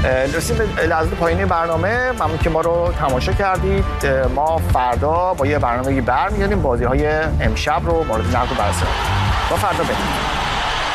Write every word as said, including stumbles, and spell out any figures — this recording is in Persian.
رسیم به لحظه پایانی برنامه. ممنون که ما رو تماشا کردید. ما فردا با یه برنامه‌ای برمیگردیم، بازی‌های امشب رو مورد نقد و بررسی کنیم. با فردا بدید.